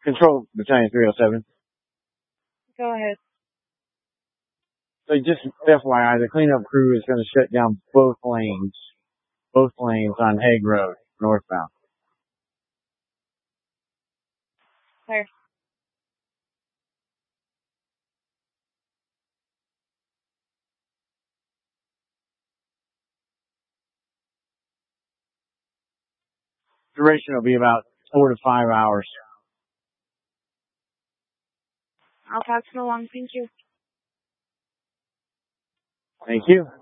Control Battalion 307. Go ahead. So just FYI, the cleanup crew is going to shut down both lanes on Hague Road, northbound. Clear. Duration will be about 4 to 5 hours. I'll pass it along. Thank you. Thank you.